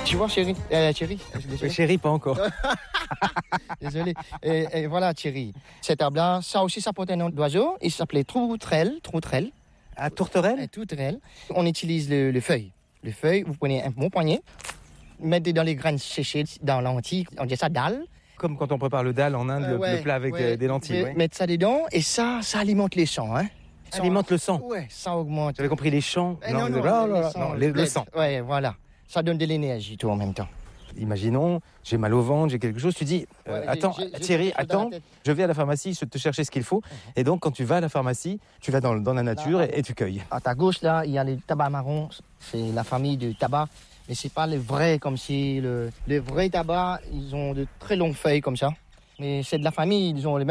Tu vois, chérie, Chérie, pas encore. Désolé. Et voilà, Thierry. Cet arbre-là, ça aussi, ça porte un nom d'oiseau. Il s'appelait troutrelle. À tourterelle? Tourterelle. On utilise le feuille. Le feuille, vous prenez un bon poignet, mettez dans les graines séchées dans la lentille. On dit ça dalle. Comme quand on prépare le dal en Inde, le plat avec des lentilles. Ouais. Mettre ça dedans et ça alimente les sangs. Hein. Ça alimente le sang. Ouais, ça augmente. J'avais compris les champs. Non, le sang. Ouais, voilà. Ça donne de l'énergie, tout en même temps. Imaginons, j'ai mal au ventre, j'ai quelque chose. Tu dis, attends, Thierry, attends, je vais à la pharmacie, je te chercher ce qu'il faut. Et donc, quand tu vas à la pharmacie, tu vas dans la nature et tu cueilles. À ta gauche, là, il y a les tabacs marrons. C'est la famille de tabac. Mais c'est pas les vrais, comme si les vrais tabacs, ils ont de très longues feuilles comme ça. Mais c'est de la famille, ils ont les mêmes.